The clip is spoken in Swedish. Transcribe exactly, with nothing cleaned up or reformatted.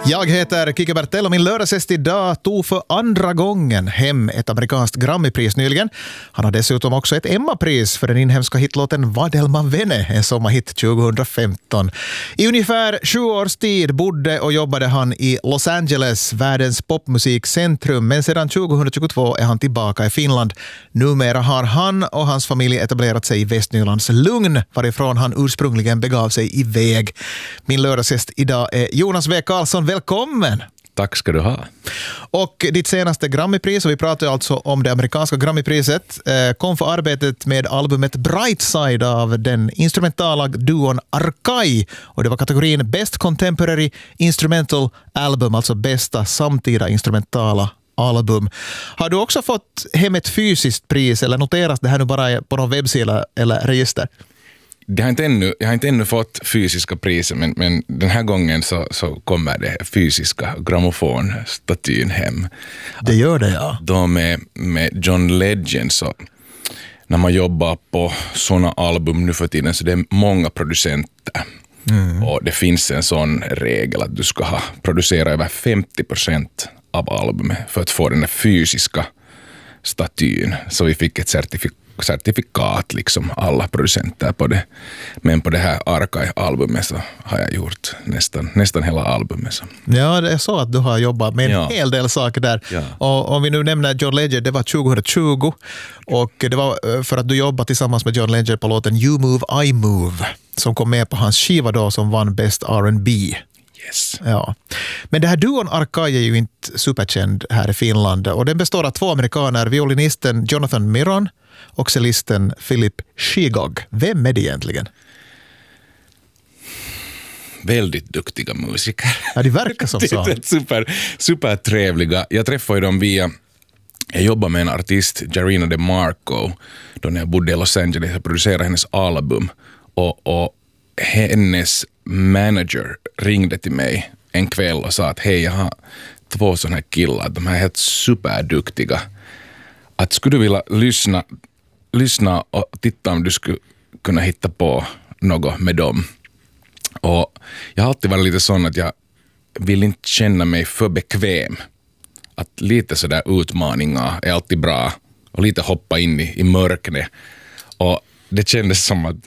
Jag heter Kike Bertell och min lördagsgäst idag tog för andra gången hem ett amerikanskt Grammypris nyligen. Han har dessutom också ett Emma-pris för den inhemska hitlåten Vadelma Vene, en sommarhit tjugohundrafemton. I ungefär sju års tid bodde och jobbade han i Los Angeles, världens popmusikcentrum, men sedan tjugohundratjugotvå är han tillbaka i Finland. Numera har han och hans familj etablerat sig i Västnylands Lugn, varifrån han ursprungligen begav sig iväg. Min lördagsgäst idag är Jonas W. Karlsson. Välkommen! Tack ska du ha. Och ditt senaste Grammypris, och vi pratar alltså om det amerikanska Grammypriset, kom för arbetet med albumet Brightside av den instrumentala duon Arkai. Och det var kategorin Best Contemporary Instrumental Album, alltså bästa samtida instrumentala album. Har du också fått hem ett fysiskt pris eller noteras det här nu bara på någon webbsida eller register? Det har inte ännu, jag har inte ännu fått fysiska priser, men, men den här gången så, så kommer det fysiska grammofonstatyn hem. Det gör det, ja. De med, med John Legend, så när man jobbar på såna album nu för tiden så det är många producenter. Mm. Och det finns en sån regel att du ska ha producerat över femtio procent av albumet för att få den där fysiska statyn. Så vi fick ett certifikat certifikat liksom alla producenter på det. Men på det här Arkai-albumet så har jag gjort nästan, nästan hela albumet. Så. Ja, det är så att du har jobbat med en ja. hel del saker där. Ja. Och om vi nu nämner John Legend, det var tjugohundratjugo och det var för att du jobbade tillsammans med John Legend på låten You Move, I Move som kom med på hans skiva då som vann Best R and B. Yes. Ja. Men det här duon Arkai är ju inte superkänd här i Finland och den består av två amerikaner, violinisten Jonathan Miron och cellisten Philip Shigog. Vem är det egentligen? Väldigt duktiga musiker. Ja, det verkar som så. Det är super, super trevliga. Jag träffade dem via, jag jobbar med en artist, Jarina DeMarco, då när jag bodde i Los Angeles och producerade hennes album. Och, och hennes manager ringde till mig en kväll och sa att hej, jag har två sådana här killar, de här är helt superduktiga. Att skulle du vilja lyssna, lyssna och titta om du skulle kunna hitta på något med dem. Och jag har alltid varit lite sån att jag vill inte känna mig för bekväm. Att lite sådär utmaningar är alltid bra. Och lite hoppa in i, i mörknet. Och det kändes som att